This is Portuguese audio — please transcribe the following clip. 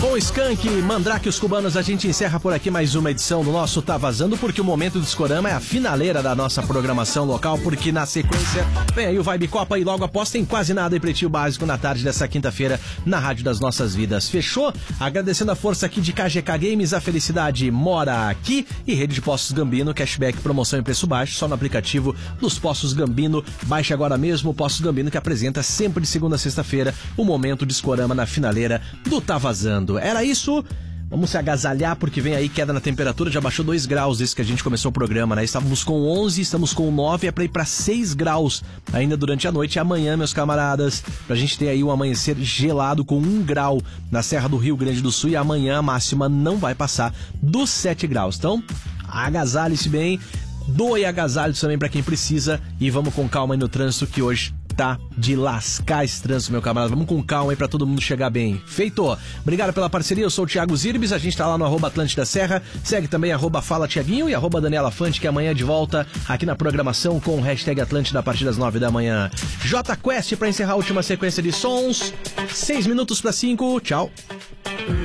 Com Skank, Mandrake e os Cubanos, a gente encerra por aqui mais uma edição do nosso Tá Vazando, porque o Momento Discorama é a finaleira da nossa programação local, porque na sequência vem aí o Vibe Copa e logo após tem Quase Nada e Pretinho Básico na tarde dessa quinta-feira na Rádio das Nossas Vidas. Fechou? Agradecendo a força aqui de KGK Games, a felicidade mora aqui, e Rede de Postos Gambino, cashback, promoção em preço baixo, só no aplicativo dos Postos Gambino. Baixe agora mesmo o Postos Gambino, que apresenta sempre de segunda a sexta-feira o Momento Discorama na finaleira do Tá Vazando. Era isso? Vamos se agasalhar porque vem aí queda na temperatura, já baixou 2 graus desde que a gente começou o programa, né? Estávamos com 11, estamos com 9, é pra ir pra 6 graus ainda durante a noite e amanhã, meus camaradas, pra gente ter aí um amanhecer gelado com 1 grau na Serra do Rio Grande do Sul, e amanhã a máxima não vai passar dos 7 graus. Então, agasalhe-se bem, doe agasalhos também pra quem precisa, e vamos com calma aí no trânsito, que hoje tá de lascar esse trânsito, meu camarada. Vamos com calma aí pra todo mundo chegar bem. Feito! Obrigado pela parceria, eu sou o Thiago Zirbis, a gente tá lá no @Atlântida Serra, segue também @Fala Thiaguinho e @Daniela Fante, que amanhã é de volta aqui na programação com o hashtag Atlântida a partir das 9 da manhã. J Quest pra encerrar a última sequência de sons, 6 minutos para 5, tchau!